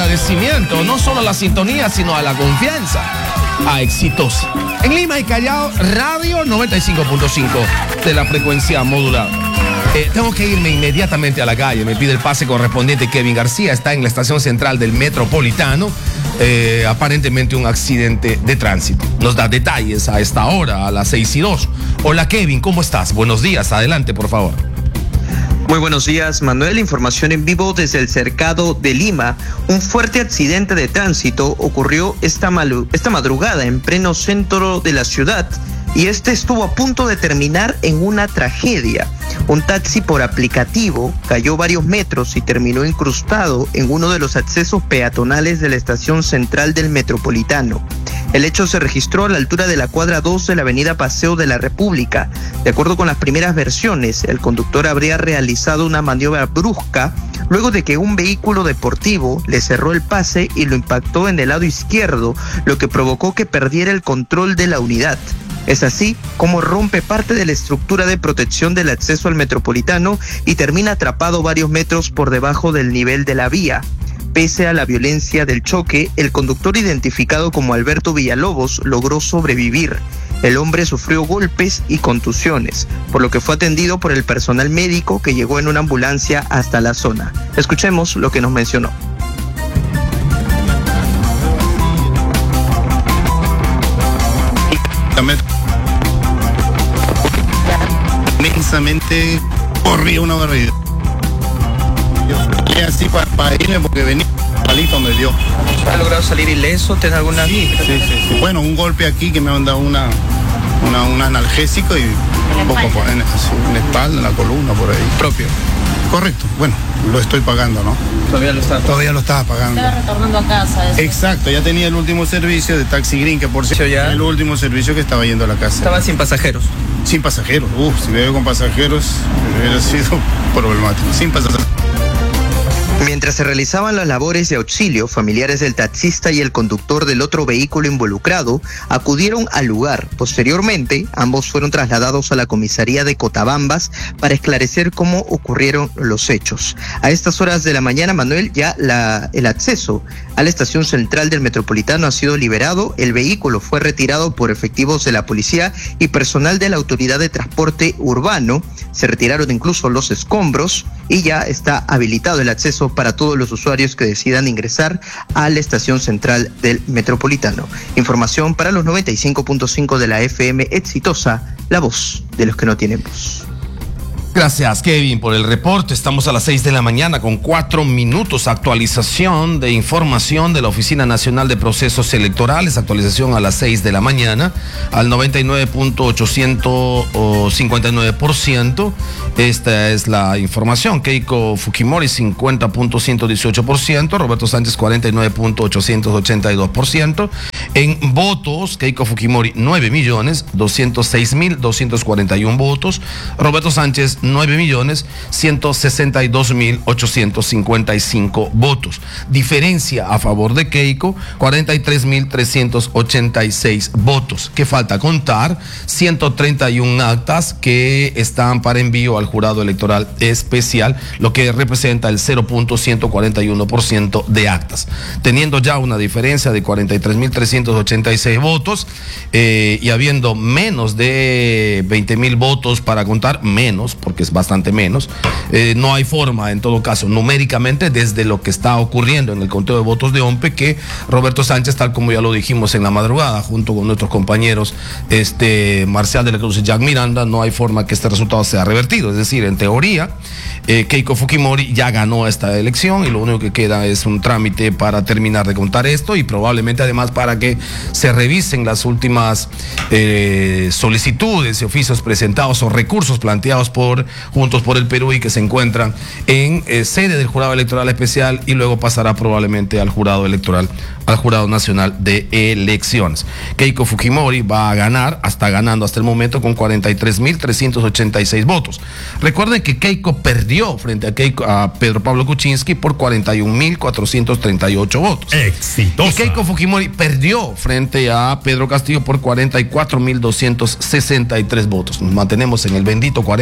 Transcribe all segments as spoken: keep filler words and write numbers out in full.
agradecimiento, no solo a la sintonía, sino a la confianza, a Exitosa. En Lima y Callao, Radio noventa y cinco punto cinco de la frecuencia modulada. Eh, tengo que irme inmediatamente a la calle, me pide el pase correspondiente. Kevin García está en la estación central del Metropolitano, eh, aparentemente un accidente de tránsito. Nos da detalles a esta hora, a las seis y dos. Hola Kevin, ¿cómo estás? Buenos días, adelante por favor. Muy buenos días, Manuel. Información en vivo desde el cercado de Lima. Un fuerte accidente de tránsito ocurrió esta, malu- esta madrugada en pleno centro de la ciudad y este estuvo a punto de terminar en una tragedia. Un taxi por aplicativo cayó varios metros y terminó incrustado en uno de los accesos peatonales de la estación central del Metropolitano. El hecho se registró a la altura de la cuadra dos de la avenida Paseo de la República. De acuerdo con las primeras versiones, el conductor habría realizado una maniobra brusca luego de que un vehículo deportivo le cerró el pase y lo impactó en el lado izquierdo, lo que provocó que perdiera el control de la unidad. Es así como rompe parte de la estructura de protección del acceso al Metropolitano y termina atrapado varios metros por debajo del nivel de la vía. Pese a la violencia del choque, el conductor, identificado como Alberto Villalobos, logró sobrevivir. El hombre sufrió golpes y contusiones, por lo que fue atendido por el personal médico que llegó en una ambulancia hasta la zona. Escuchemos lo que nos mencionó. Inmensamente corría una barbaridad. Y así para, para irme porque venía palito me dio. ¿Ha logrado salir ileso? ¿Tiene alguna? Sí, sí, sí, sí. Bueno, un golpe aquí que me han dado una, una, un analgésico y un poco por, en, sí, en la espalda, en la columna, por ahí. Propio. Correcto, bueno, lo estoy pagando, ¿no? Todavía lo está. Todavía lo estaba pagando. Estaba retornando a casa. Eso. Exacto, ya tenía el último servicio de Taxi Green, que por cierto ya el último servicio que estaba yendo a la casa. Estaba sin pasajeros. Sin pasajeros, uff, si me veo con pasajeros hubiera sido problemático. Sin pasajeros. Mientras se realizaban las labores de auxilio, familiares del taxista y el conductor del otro vehículo involucrado acudieron al lugar. Posteriormente, ambos fueron trasladados a la comisaría de Cotabambas para esclarecer cómo ocurrieron los hechos. A estas horas de la mañana, Manuel, ya la, el acceso a la estación central del Metropolitano ha sido liberado. El vehículo fue retirado por efectivos de la policía y personal de la Autoridad de Transporte Urbano. Se retiraron incluso los escombros y ya está habilitado el acceso para todos los usuarios que decidan ingresar a la estación central del Metropolitano. Información para los noventa y cinco punto cinco de la F M Exitosa, la voz de los que no tienen voz. Gracias, Kevin, por el reporte. Estamos a las seis de la mañana con cuatro minutos. Actualización de información de la Oficina Nacional de Procesos Electorales. Actualización a las seis de la mañana al noventa y nueve punto ochocientos cincuenta y nueve por ciento. Esta es la información. Keiko Fujimori cincuenta punto ciento dieciocho por ciento. Roberto Sánchez cuarenta y nueve punto ochocientos ochenta y dos por ciento. En votos, Keiko Fujimori nueve millones doscientos seis mil doscientos cuarenta y uno votos. Roberto Sánchez nueve millones ciento sesenta y dos mil ochocientos cincuenta y cinco votos. Diferencia a favor de Keiko, cuarenta y tres mil trescientos ochenta y seis votos. ¿Qué falta contar? ciento treinta y uno actas que están para envío al jurado electoral especial, lo que representa el cero punto ciento cuarenta y uno por ciento de actas. Teniendo ya una diferencia de cuarenta y tres mil trescientos ochenta y seis votos eh, y habiendo menos de veinte mil votos para contar, menos, porque es bastante menos, eh, no hay forma, en todo caso, numéricamente, desde lo que está ocurriendo en el conteo de votos de OMPE, que Roberto Sánchez, tal como ya lo dijimos en la madrugada, junto con nuestros compañeros este, Marcial de la Cruz y Jack Miranda, no hay forma que este resultado sea revertido. Es decir, en teoría, eh, Keiko Fujimori ya ganó esta elección y lo único que queda es un trámite para terminar de contar esto y probablemente además para que se revisen las últimas eh, solicitudes y oficios presentados o recursos planteados por Juntos por el Perú y que se encuentran en eh, sede del Jurado Electoral Especial y luego pasará probablemente al Jurado Electoral, al Jurado Nacional de Elecciones. Keiko Fujimori va a ganar, hasta ganando hasta el momento, con cuarenta y tres mil trescientos ochenta y seis votos. Recuerden que Keiko perdió frente a, Keiko, a Pedro Pablo Kuczynski por cuarenta y un mil cuatrocientos treinta y ocho votos. Exitosa. Y Keiko Fujimori perdió frente a Pedro Castillo por cuarenta y cuatro mil doscientos sesenta y tres votos. Nos mantenemos en el bendito cuarenta mil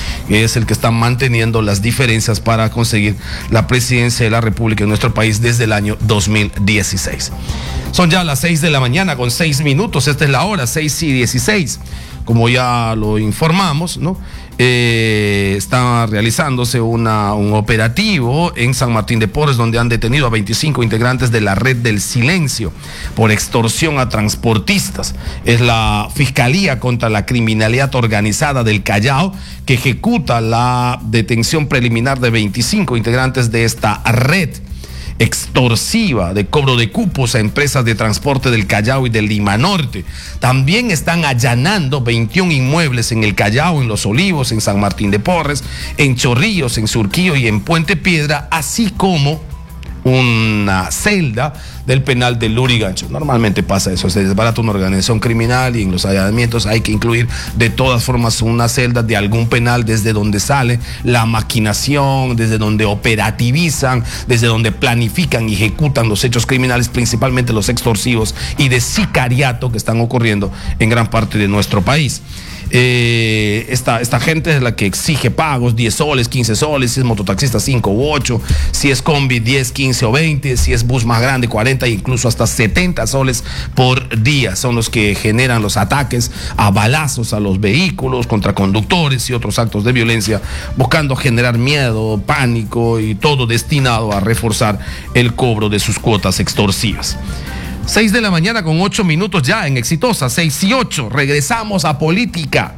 que es el que está manteniendo las diferencias para conseguir la presidencia de la República en nuestro país desde el año dos mil dieciséis. Son ya las seis de la mañana con seis minutos, esta es la hora, seis y dieciséis. Como ya lo informamos, ¿no? Eh, está realizándose una, un operativo en San Martín de Porres, donde han detenido a veinticinco integrantes de la Red del Silencio por extorsión a transportistas. Es la Fiscalía contra la Criminalidad Organizada del Callao que ejecuta la detención preliminar de veinticinco integrantes de esta red extorsiva de cobro de cupos a empresas de transporte del Callao y del Lima Norte. También están allanando veintiún inmuebles en el Callao, en Los Olivos, en San Martín de Porres, en Chorrillos, en Surquillo y en Puente Piedra, así como una celda del penal de Lurigancho. Normalmente pasa eso, se desbarata una organización criminal y en los allanamientos hay que incluir de todas formas una celda de algún penal desde donde sale la maquinación, desde donde operativizan, desde donde planifican y ejecutan los hechos criminales, principalmente los extorsivos y de sicariato que están ocurriendo en gran parte de nuestro país. Eh, esta, esta gente es la que exige pagos, diez soles, quince soles, si es mototaxista cinco u ocho, si es combi diez, quince o veinte, si es bus más grande cuarenta e incluso hasta setenta soles por día. Son los que generan los ataques a balazos a los vehículos, contra conductores y otros actos de violencia, buscando generar miedo, pánico y todo destinado a reforzar el cobro de sus cuotas extorsivas. seis de la mañana con ocho minutos ya en Exitosa, seis y ocho. Regresamos a política.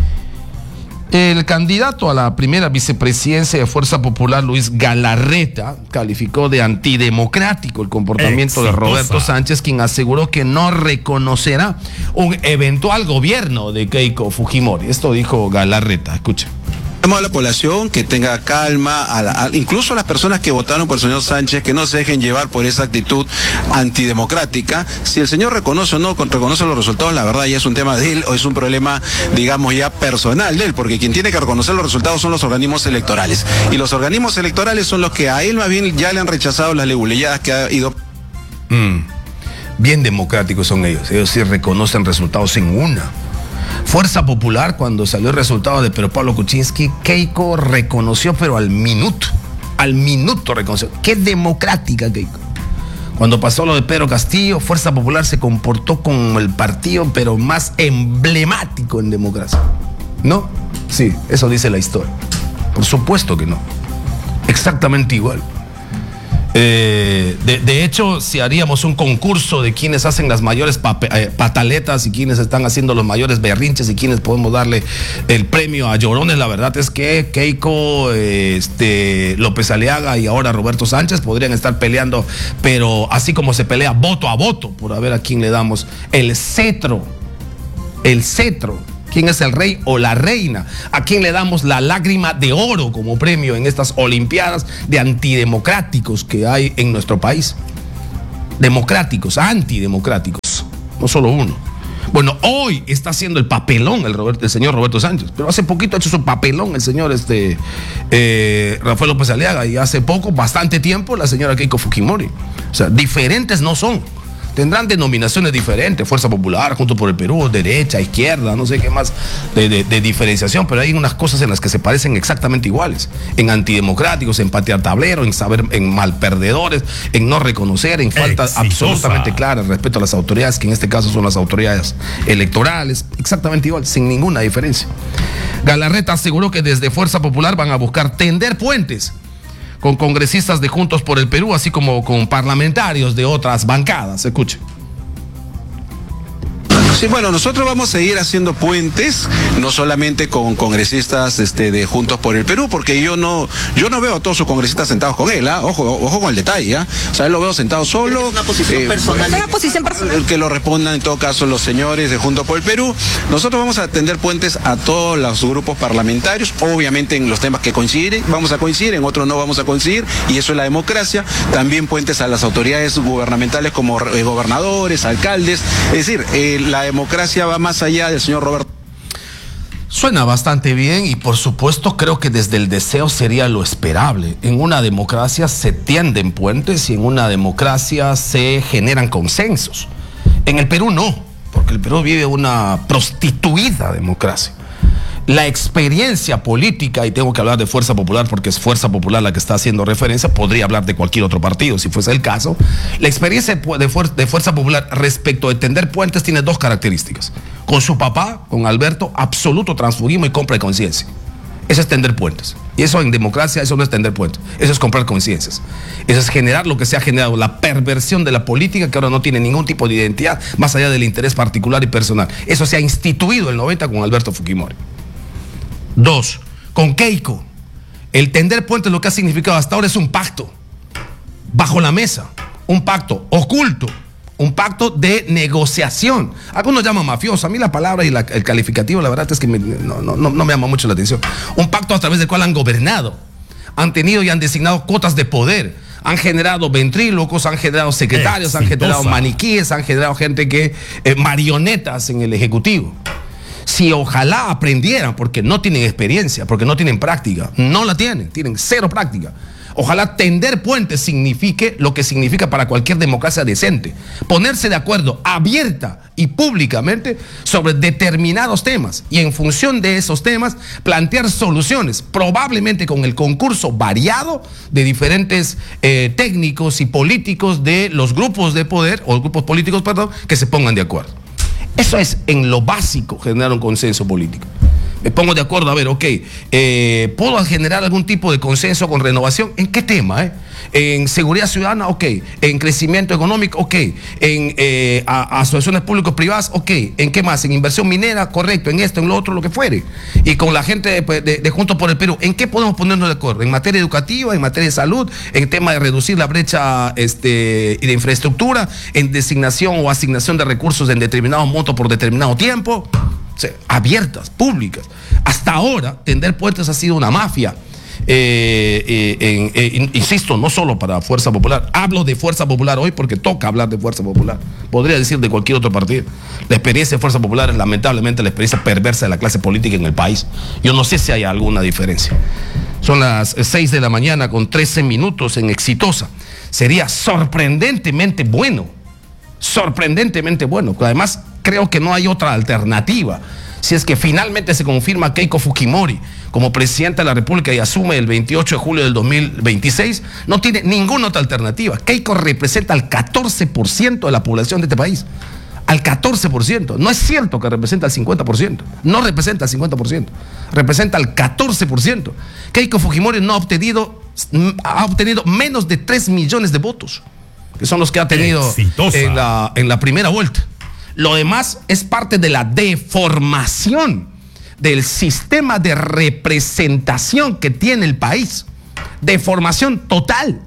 El candidato a la primera vicepresidencia de Fuerza Popular, Luis Galarreta, calificó de antidemocrático el comportamiento Exitosa de Roberto Sánchez, quien aseguró que no reconocerá un eventual gobierno de Keiko Fujimori. Esto dijo Galarreta, escuchen. A la población que tenga calma, a la, a, incluso a las personas que votaron por el señor Sánchez, que no se dejen llevar por esa actitud antidemocrática. Si el señor reconoce o no reconoce los resultados, la verdad ya es un tema de él o es un problema, digamos, ya personal de él, porque quien tiene que reconocer los resultados son los organismos electorales. Y los organismos electorales son los que a él más bien ya le han rechazado las leguleyadas que ha ido. Mm, bien democráticos son ellos, ellos sí reconocen resultados en una. Fuerza Popular, cuando salió el resultado de Pedro Pablo Kuczynski, Keiko reconoció, pero al minuto, al minuto reconoció. Qué democrática Keiko. Cuando pasó lo de Pedro Castillo, Fuerza Popular se comportó como el partido, pero más emblemático en democracia. ¿No? Sí, eso dice la historia. Por supuesto que no. Exactamente igual. Eh, de, de hecho, si haríamos un concurso de quienes hacen las mayores pape, eh, pataletas y quienes están haciendo los mayores berrinches y quienes podemos darle el premio a llorones, la verdad es que Keiko, eh, este, López Aliaga y ahora Roberto Sánchez podrían estar peleando, pero así como se pelea voto a voto por a ver a quién le damos el cetro, el cetro. ¿Quién es el rey o la reina? ¿A quién le damos la lágrima de oro como premio en estas olimpiadas de antidemocráticos que hay en nuestro país? Democráticos, antidemocráticos, no solo uno. Bueno, hoy está haciendo el papelón el, Robert, el señor Roberto Sánchez, pero hace poquito ha hecho su papelón el señor este, eh, Rafael López Aliaga, y hace poco, bastante tiempo, la señora Keiko Fujimori. O sea, diferentes no son. Tendrán denominaciones diferentes, Fuerza Popular, Juntos por el Perú, derecha, izquierda, no sé qué más de, de, de diferenciación, pero hay unas cosas en las que se parecen exactamente iguales, en antidemocráticos, en patear tablero, en saber, en malperdedores, en no reconocer, en falta Exitosa. absolutamente clara respecto a las autoridades, que en este caso son las autoridades electorales, exactamente igual, sin ninguna diferencia. Galarreta aseguró que desde Fuerza Popular van a buscar tender puentes con congresistas de Juntos por el Perú, así como con parlamentarios de otras bancadas. Escuche. Sí, bueno, nosotros vamos a seguir haciendo puentes, no solamente con congresistas este, de Juntos por el Perú, porque yo no yo no veo a todos sus congresistas sentados con él, ¿eh? ojo, ojo con el detalle, ¿eh? O sea, él lo veo sentado solo. ¿Es una posición eh, personal? ¿Una posición personal? Que lo respondan en todo caso los señores de Juntos por el Perú. Nosotros vamos a tender puentes a todos los grupos parlamentarios, obviamente en los temas que coinciden, vamos a coincidir, en otros no vamos a coincidir, y eso es la democracia. También puentes a las autoridades gubernamentales como eh, gobernadores, alcaldes, es decir, eh, la democracia va más allá del señor Roberto. Suena bastante bien y por supuesto creo que desde el deseo sería lo esperable. En una democracia se tienden puentes y en una democracia se generan consensos. En el Perú no, porque el Perú vive una prostituida democracia. La experiencia política, y tengo que hablar de Fuerza Popular porque es Fuerza Popular la que está haciendo referencia, podría hablar de cualquier otro partido si fuese el caso. La experiencia de, fuer de Fuerza Popular respecto de tender puentes tiene dos características. Con su papá, con Alberto, absoluto transfugismo y compra de conciencia. Eso es tender puentes. Y eso en democracia, eso no es tender puentes. Eso es comprar conciencias. Eso es generar lo que se ha generado, la perversión de la política que ahora no tiene ningún tipo de identidad más allá del interés particular y personal. Eso se ha instituido en el noventa con Alberto Fujimori. Dos, con Keiko, el tender puentes lo que ha significado hasta ahora es un pacto bajo la mesa, un pacto oculto, un pacto de negociación. Algunos llaman mafioso, a mí la palabra y la, el calificativo la verdad es que me, no, no, no me llama mucho la atención. Un pacto a través del cual han gobernado, han tenido y han designado cuotas de poder, han generado ventrílocos, han generado secretarios, Exitosa. han generado maniquíes, han generado gente que, eh, marionetas en el Ejecutivo. Si ojalá aprendieran, porque no tienen experiencia, porque no tienen práctica, no la tienen, tienen cero práctica. Ojalá tender puentes signifique lo que significa para cualquier democracia decente. Ponerse de acuerdo abierta y públicamente sobre determinados temas y en función de esos temas plantear soluciones, probablemente con el concurso variado de diferentes eh, técnicos y políticos de los grupos de poder, o grupos políticos, perdón, que se pongan de acuerdo. Eso es en lo básico generar un consenso político. Me pongo de acuerdo, a ver, ok, eh, ¿puedo generar algún tipo de consenso con renovación? ¿En qué tema? Eh? En seguridad ciudadana, ok. En crecimiento económico, ok. En eh, a, asociaciones público-privadas, ok. ¿En qué más? En inversión minera, correcto. En esto, en lo otro, lo que fuere. Y con la gente de, de, de Juntos por el Perú, ¿en qué podemos ponernos de acuerdo? En materia educativa, en materia de salud, en tema de reducir la brecha este, de infraestructura, en designación o asignación de recursos en determinado monto por determinado tiempo. O sea, abiertas, públicas. Hasta ahora, tender puentes ha sido una mafia. Eh, eh, eh, eh, insisto, no solo para Fuerza Popular. Hablo de Fuerza Popular hoy porque toca hablar de Fuerza Popular. Podría decir de cualquier otro partido. La experiencia de Fuerza Popular es lamentablemente la experiencia perversa de la clase política en el país. Yo no sé si hay alguna diferencia. Son las seis de la mañana con trece minutos en Exitosa. Sería sorprendentemente bueno. Sorprendentemente bueno. Además, creo que no hay otra alternativa. Si es que finalmente se confirma Keiko Fujimori como presidenta de la República y asume el veintiocho de julio del dos mil veintiséis, no tiene ninguna otra alternativa. Keiko representa al catorce por ciento de la población de este país. Al catorce por ciento. No es cierto que representa al cincuenta por ciento. No representa al cincuenta por ciento. Representa al catorce por ciento. Keiko Fujimori no ha obtenido, ha obtenido menos de tres millones de votos, que son los que ha tenido en la, en la primera vuelta. Lo demás es parte de la deformación del sistema de representación que tiene el país. Deformación total.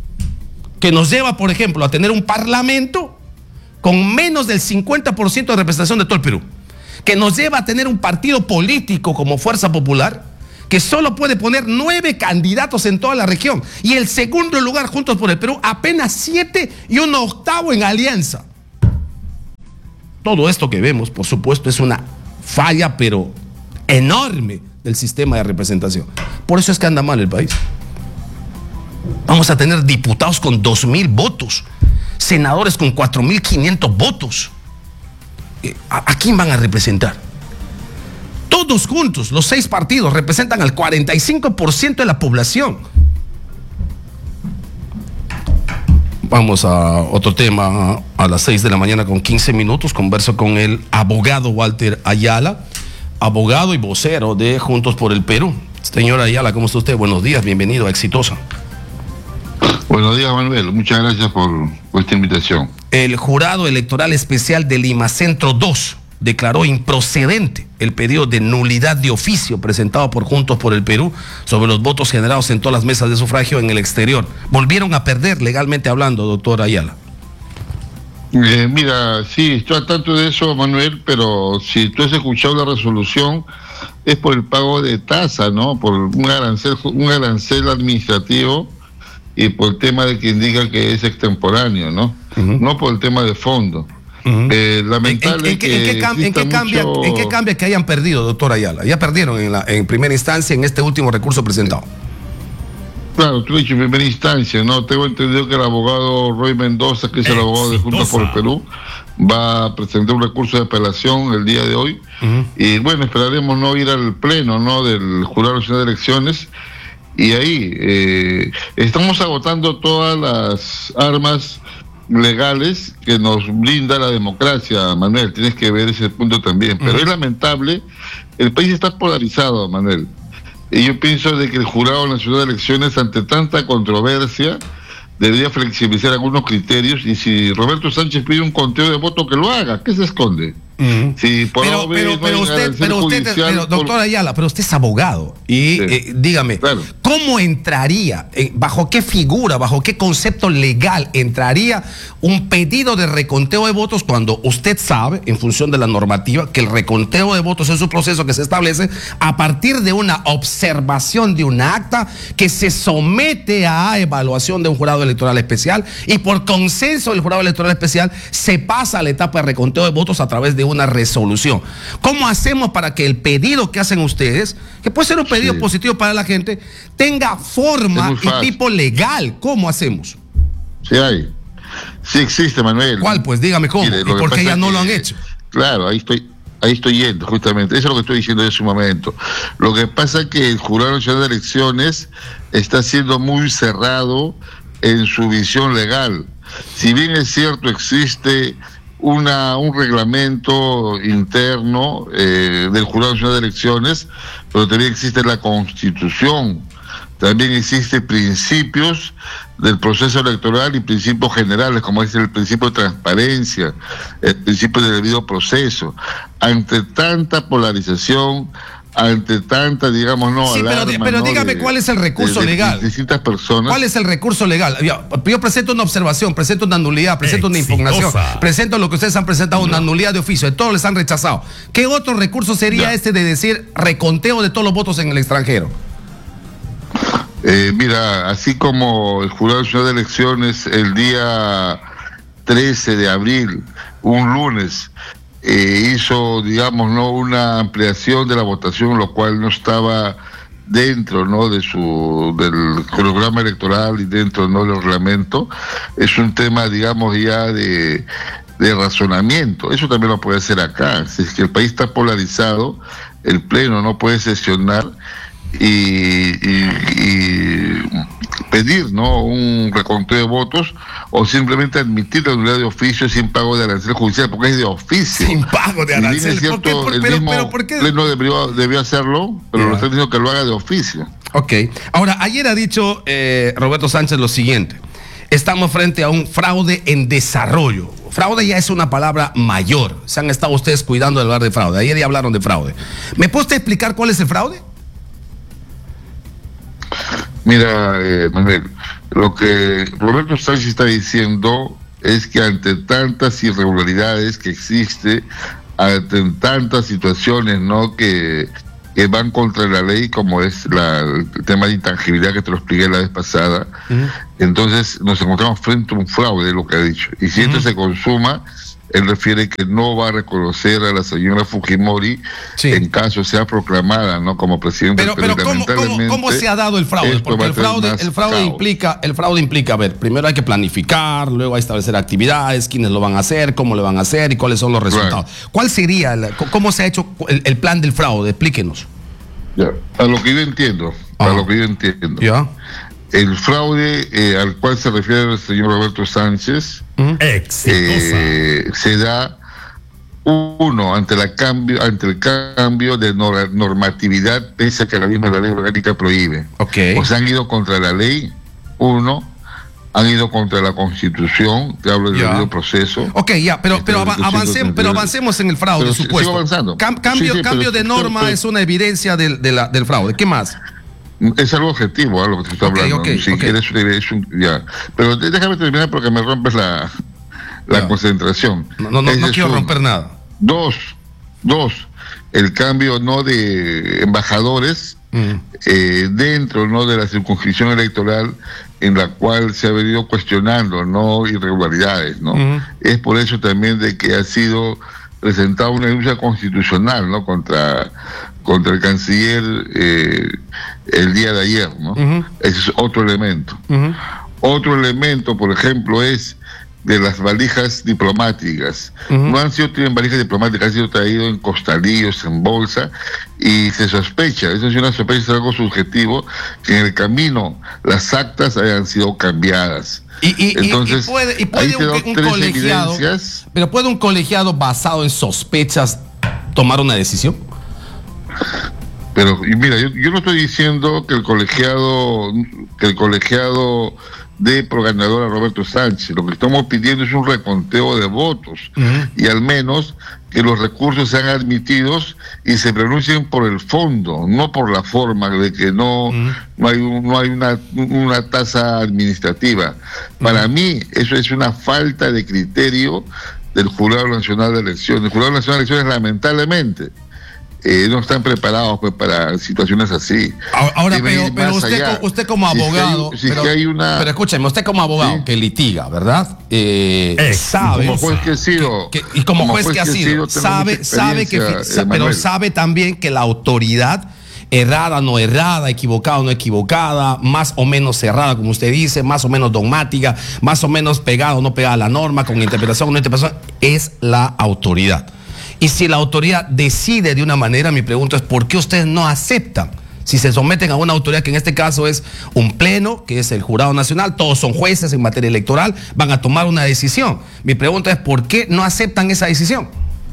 Que nos lleva, por ejemplo, a tener un parlamento con menos del cincuenta por ciento de representación de todo el Perú. Que nos lleva a tener un partido político como Fuerza Popular que solo puede poner nueve candidatos en toda la región. Y el segundo lugar, Juntos por el Perú, apenas siete y un octavo en alianza. Todo esto que vemos, por supuesto, es una falla, pero enorme, del sistema de representación. Por eso es que anda mal el país. Vamos a tener diputados con dos mil votos, senadores con cuatro mil quinientos votos. ¿A, ¿A quién van a representar? Todos juntos, los seis partidos, representan al cuarenta y cinco por ciento de la población. Vamos a otro tema a las seis de la mañana con quince minutos. Converso con el abogado Walter Ayala, abogado y vocero de Juntos por el Perú. Señor Ayala, ¿cómo está usted? Buenos días, bienvenido a Exitosa. Buenos días, Manuel. Muchas gracias por, por esta invitación. El Jurado Electoral Especial de Lima Centro dos declaró improcedente el pedido de nulidad de oficio presentado por Juntos por el Perú sobre los votos generados en todas las mesas de sufragio en el exterior. Volvieron a perder legalmente hablando, doctor Ayala. Eh, mira, sí, estoy al tanto de eso, Manuel, pero si tú has escuchado la resolución, es por el pago de tasa, ¿no? Por un arancel, un arancel administrativo y por el tema de que indica que es extemporáneo, ¿no? Uh-huh. No por el tema de fondo. Uh-huh. eh, lamentable ¿En, en, que en, qué cam, ¿en, qué cambia, mucho... ¿En qué cambia que hayan perdido, doctor Ayala? Ya perdieron en, la, en primera instancia en este último recurso presentado. Claro, tú has dicho en primera instancia, ¿no? Tengo entendido que el abogado Roy Mendoza, que es el abogado de Juntos por el Perú, va a presentar un recurso de apelación el día de hoy. Uh-huh. Y bueno, esperaremos no ir al pleno, ¿no?, del Jurado Nacional de Elecciones. Y ahí eh, estamos agotando todas las armas legales que nos brinda la democracia, Manuel. Tienes que ver ese punto también. Pero uh-huh. es lamentable, el país está polarizado, Manuel. Y yo pienso de que el Jurado Nacional de Elecciones, ante tanta controversia, debería flexibilizar algunos criterios. Y si Roberto Sánchez pide un conteo de votos, que lo haga. ¿Qué se esconde? Uh-huh. Si por pero, pero, pero usted, pero usted pero, doctor Ayala, pero usted es abogado y sí. eh, dígame, claro. ¿cómo entraría, eh, bajo qué figura, bajo qué concepto legal entraría un pedido de reconteo de votos cuando usted sabe, en función de la normativa, que el reconteo de votos es un proceso que se establece a partir de una observación de una acta que se somete a evaluación de un jurado electoral especial y por consenso del jurado electoral especial se pasa a la etapa de reconteo de votos a través de una resolución? ¿Cómo hacemos para que el pedido que hacen ustedes, que puede ser un pedido sí. positivo para la gente, tenga forma y tipo legal? ¿Cómo hacemos? Sí hay, sí existe, Manuel. ¿Cuál? Pues dígame cómo. Mire, ¿y por qué ya no que, lo han hecho? Claro, ahí estoy, ahí estoy yendo, justamente. Eso es lo que estoy diciendo en su momento. Lo que pasa es que el Jurado Nacional de Elecciones está siendo muy cerrado en su visión legal. Si bien es cierto, existe Una, un reglamento interno eh, del Jurado Nacional de Elecciones, pero también existe la Constitución, también existen principios del proceso electoral y principios generales, como es el principio de transparencia, el principio del debido proceso. Ante tanta polarización, ante tanta, digamos, no sí, alarma, pero, pero ¿no? dígame, de, ¿cuál es el recurso de, de, legal? De distintas personas. ¿Cuál es el recurso legal? Yo, yo presento una observación, presento una nulidad, presento Exitosa. una impugnación, presento lo que ustedes han presentado, no. una nulidad de oficio, de todos les han rechazado. ¿Qué otro recurso sería ya. este de decir reconteo de todos los votos en el extranjero? Eh, mira, así como el Jurado Nacional de Elecciones el día trece de abril, un lunes, Eh, hizo, digamos, no una ampliación de la votación, lo cual no estaba dentro, no, de su del programa electoral y dentro, no, del reglamento. Es un tema, digamos, ya de de razonamiento. Eso también lo puede hacer acá. Si es que el país está polarizado, el pleno no puede sesionar y, y, y pedir, ¿no?, un reconteo de votos o simplemente admitir la nulidad de oficio sin pago de arancel judicial, porque es de oficio. Sin pago de arancel. Es cierto, ¿Por qué? Por, el pero, mismo pero, ¿por qué? pleno debió, debió hacerlo, pero yeah. lo está diciendo que lo haga de oficio. Ok. Ahora, ayer ha dicho eh, Roberto Sánchez lo siguiente: estamos frente a un fraude en desarrollo. Fraude ya es una palabra mayor. Se han estado ustedes cuidando de hablar de fraude. Ayer ya hablaron de fraude. ¿Me puede usted explicar cuál es el fraude? Mira, eh, Manuel, lo que Roberto Sánchez está diciendo es que ante tantas irregularidades que existe, ante tantas situaciones, ¿no?, que, que van contra la ley, como es la, el tema de intangibilidad que te lo expliqué la vez pasada, uh-huh. entonces nos encontramos frente a un fraude, lo que ha dicho. Y si uh-huh. esto se consuma, él refiere que no va a reconocer a la señora Fujimori sí. en caso sea proclamada, ¿no?, como presidenta. Pero, pero ¿cómo, cómo, ¿cómo se ha dado el fraude? Porque el fraude, el fraude implica, el fraude implica, a ver, primero hay que planificar, luego hay que establecer actividades, quiénes lo van a hacer, cómo lo van a hacer y cuáles son los resultados. Right. ¿Cuál sería, el, cómo se ha hecho el, el plan del fraude? Explíquenos. Ya, a lo que yo entiendo, ah. a lo que yo entiendo. Ya. El fraude eh, al cual se refiere el señor Roberto Sánchez uh-huh. eh, se da uno ante la cambio ante el cambio de nor- normatividad, pese a que la misma la ley orgánica prohíbe. Okay. O sea, han ido contra la ley, uno, han ido contra la Constitución, te hablo del debido proceso. Ok, ya, pero pero, av- avancemos, pero avancemos en el fraude, pero supuesto. Sigo avanzando. Cam- cambio sí, sí, cambio pero, de norma pero, pero, es una evidencia del, de la, del fraude. ¿Qué más? Es algo objetivo, ¿eh?, lo que te estoy okay, hablando. Okay, si okay. quieres, es un, ya. Pero déjame terminar porque me rompes la, la ya. concentración. No, no, no, no quiero uno. romper nada. Dos, dos, el cambio, no, de embajadores mm. eh, dentro, no, de la circunscripción electoral en la cual se ha venido cuestionando, no, irregularidades, ¿no? Mm. Es por eso también de que ha sido presentada una denuncia constitucional, ¿no?, contra contra el canciller eh, el día de ayer, ¿no? Uh-huh. Ese es otro elemento. Uh-huh. Otro elemento, por ejemplo, es de las valijas diplomáticas. Uh-huh. No han sido traído en valijas diplomáticas, han sido traídos en costalillos, en bolsa, y se sospecha, eso es una sospecha, es algo subjetivo, que en el camino las actas hayan sido cambiadas. Y, y, Entonces, y puede, y puede un, un colegiado, evidencias. Pero puede un colegiado basado en sospechas tomar una decisión. Pero y mira, yo, yo no estoy diciendo que el colegiado, que el colegiado dé por ganador a Roberto Sánchez. Lo que estamos pidiendo es un reconteo de votos, uh-huh. y al menos que los recursos sean admitidos y se pronuncien por el fondo, no por la forma de que no, uh-huh. no hay, un, no hay una, una tasa administrativa. Para uh-huh. mí eso es una falta de criterio del Jurado Nacional de Elecciones. El Jurado Nacional de Elecciones, lamentablemente, Eh, no están preparados pues, para situaciones así. Ahora, pero, pero usted, usted como abogado, si, si pero, hay una... pero escúcheme, usted como abogado, ¿sí?, que litiga, ¿verdad? Eh, eh, sabe, como juez que ha sido, que, que, y como, como juez, juez que ha sido, sido sabe, sabe que, Emanuel. Pero sabe también que la autoridad, errada, no errada, equivocada, no equivocada, más o menos cerrada, como usted dice, más o menos dogmática, más o menos pegada o no pegada a la norma, con interpretación o no interpretación, es la autoridad. Y si la autoridad decide de una manera, mi pregunta es ¿por qué ustedes no aceptan? Si se someten a una autoridad que en este caso es un pleno, que es el Jurado Nacional, todos son jueces en materia electoral, van a tomar una decisión. Mi pregunta es ¿por qué no aceptan esa decisión?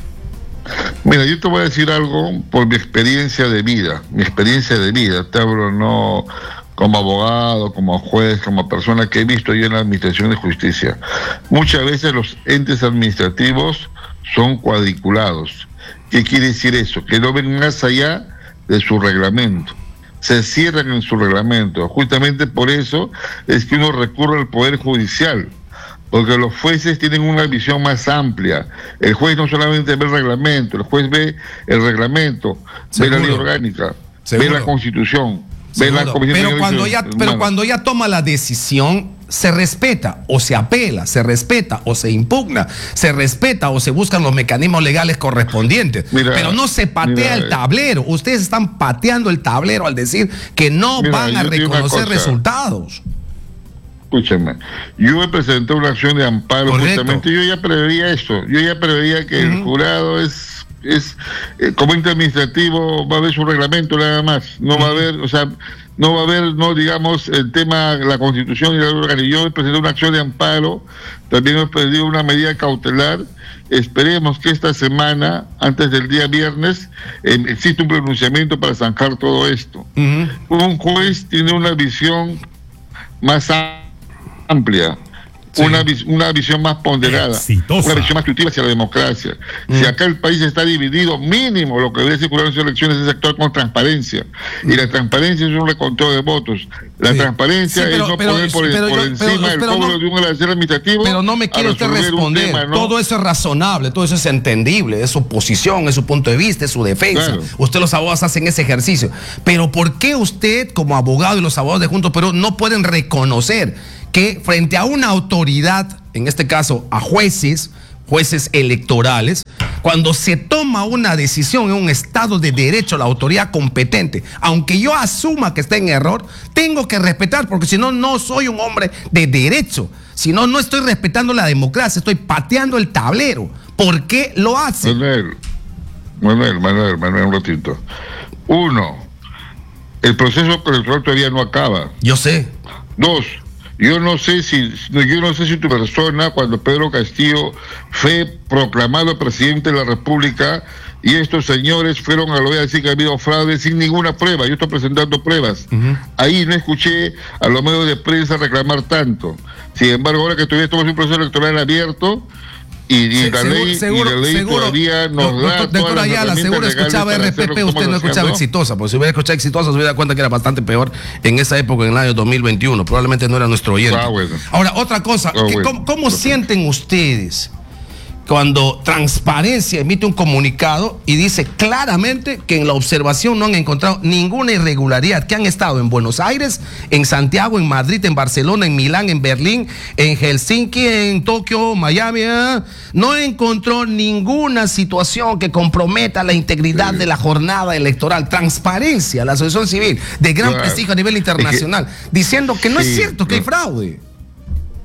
Mira, yo te voy a decir algo por mi experiencia de vida, mi experiencia de vida, te hablo no como abogado, como juez, como persona que he visto yo en la administración de justicia. Muchas veces los entes administrativos son cuadriculados. ¿Qué quiere decir eso? Que no ven más allá de su reglamento. Se cierran en su reglamento. Justamente por eso es que uno recurre al Poder Judicial, porque los jueces tienen una visión más amplia. El juez no solamente ve el reglamento, el juez ve el reglamento, ¿seguro?, ve la ley orgánica, ¿seguro?, ve la Constitución, ¿seguro?, ve la Comisión pero de cuando ya, pero cuando ya toma la decisión, se respeta o se apela, se respeta o se impugna, se respeta o se buscan los mecanismos legales correspondientes. Mira, pero no se patea mira, el tablero. Ustedes están pateando el tablero al decir que no mira, van a reconocer resultados. Escúchame, yo he presentado una acción de amparo. Correcto. Justamente yo ya preveía eso, yo ya preveía que uh-huh. el jurado es, es eh, como ente administrativo va a haber su reglamento nada más, no uh-huh. va a haber, o sea, no va a haber, no digamos, el tema, la Constitución y la ley orgánica. Yo he presentado una acción de amparo, también he pedido una medida cautelar. Esperemos que esta semana, antes del día viernes, eh, exista un pronunciamiento para zanjar todo esto. Uh-huh. Un juez tiene una visión más amplia, sí. una, una visión más ponderada, exitosa, una visión más constructiva hacia la democracia. Mm. Si acá el país está dividido, mínimo lo que debe circular en las elecciones es actuar con transparencia. Mm. Y la transparencia es un reconteo de votos. La sí. transparencia sí, pero, es no pero, poner por, pero, por yo, encima pero, del cobro no, de un arancel administrativo. Pero no me quiere usted responder. Tema, ¿no? Todo eso es razonable, todo eso es entendible, es su posición, es su punto de vista, es su defensa. Claro. Usted, los abogados, hacen ese ejercicio. Pero ¿por qué usted, como abogado, y los abogados de Juntos Perú no pueden reconocer que frente a una autoridad, en este caso a jueces, jueces electorales, cuando se toma una decisión en un Estado de Derecho, la autoridad competente, aunque yo asuma que está en error, tengo que respetar, porque si no, no soy un hombre de derecho, si no, no estoy respetando la democracia, estoy pateando el tablero? ¿Por qué lo hace? Manuel, Manuel, Manuel, Manuel, un ratito. Uno, el proceso electoral todavía no acaba. Yo sé. Dos, Yo no sé si, yo no sé si tu persona, cuando Pedro Castillo fue proclamado presidente de la República y estos señores fueron a lo voy a decir que ha habido fraude sin ninguna prueba, yo estoy presentando pruebas. Uh-huh. Ahí no escuché a los medios de prensa reclamar tanto. Sin embargo, ahora que todavía estamos en un proceso electoral abierto, y, y, la, seguro, ley, seguro, y la ley seguro, todavía nos no, da doctor, doctor Ayala, seguro escuchaba R P P, usted no escuchaba Exitosa, porque si hubiera escuchado Exitosa se hubiera dado cuenta que era bastante peor en esa época, en el año dos mil veintiuno, probablemente no era nuestro oyente. Ah, bueno. Ahora, otra cosa, ah, que, bueno. ¿cómo, cómo sienten ustedes cuando Transparencia emite un comunicado y dice claramente que en la observación no han encontrado ninguna irregularidad, que han estado en Buenos Aires, en Santiago, en Madrid, en Barcelona, en Milán, en Berlín, en Helsinki, en Tokio, Miami, ¿eh? No encontró ninguna situación que comprometa la integridad sí. de la jornada electoral? Transparencia, la asociación civil de gran claro. prestigio a nivel internacional, es que, diciendo que no sí, es cierto que no. hay fraude.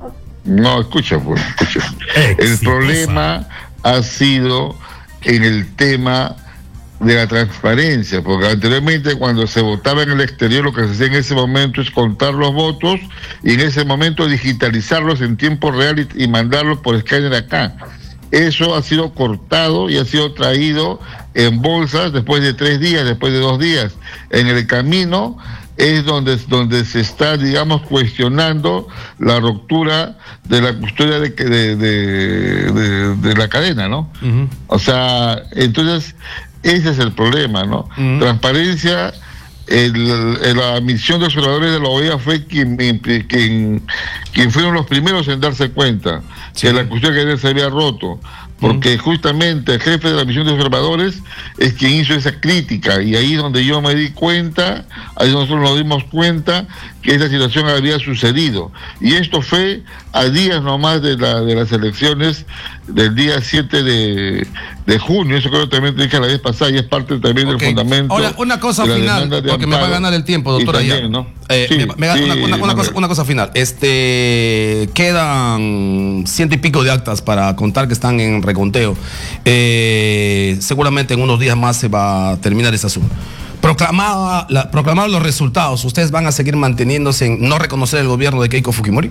No, escucha, pues, escucha. El problema ha sido en el tema de la transparencia, porque anteriormente cuando se votaba en el exterior lo que se hacía en ese momento es contar los votos y en ese momento digitalizarlos en tiempo real y, y mandarlos por escáner acá. Eso ha sido cortado y ha sido traído en bolsas después de tres días, después de dos días. En el camino es donde, donde se está, digamos, cuestionando la ruptura de la custodia de, de, de, de, de la cadena, ¿no? Uh-huh. O sea, entonces, ese es el problema, ¿no? Uh-huh. Transparencia, el, el, la misión de observadores de la O E A fue quien, quien, quien fueron los primeros en darse cuenta sí. que la custodia de cadena se había roto. Porque uh-huh. justamente el jefe de la misión de observadores es quien hizo esa crítica, y ahí es donde yo me di cuenta, ahí nosotros nos dimos cuenta que esa situación había sucedido. Y esto fue a días nomás de, la, de las elecciones del día siete de, de junio, eso creo que también te dije la vez pasada, y es parte también okay. del fundamento. Ahora, una cosa final, porque amparo, me va a ganar el tiempo, doctora. También, ¿no? eh, sí, me, me sí, una, una, una, cosa, una cosa final. Este, quedan ciento y pico de actas para contar que están en reconteo. Eh, seguramente en unos días más se va a terminar ese asunto. Proclamada, la, proclamados los resultados, ¿ustedes van a seguir manteniéndose en no reconocer el gobierno de Keiko Fujimori?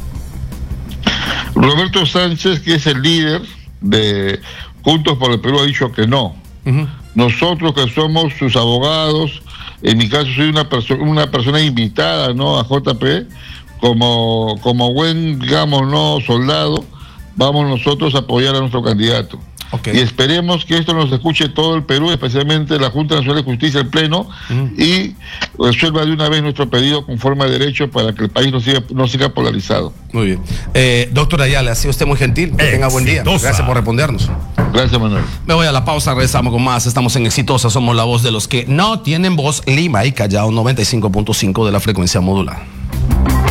Roberto Sánchez, que es el líder de Juntos por el Perú, ha dicho que no. Uh-huh. Nosotros que somos sus abogados, en mi caso soy una, perso- una persona invitada, ¿no?, a J P, como, como buen, digamos, no soldado, vamos nosotros a apoyar a nuestro candidato. Okay. Y esperemos que esto nos escuche todo el Perú, especialmente la Junta Nacional de Justicia, el Pleno, uh-huh. y resuelva de una vez nuestro pedido con forma de derecho para que el país no siga, no siga polarizado. Muy bien. Eh, doctor Ayala, ha sido usted muy gentil. Que tenga buen día. Gracias por respondernos. Gracias, Manuel. Me voy a la pausa, regresamos con más. Estamos en Exitosa, somos la voz de los que no tienen voz. Lima y Callao, noventa y cinco punto cinco de la frecuencia modular.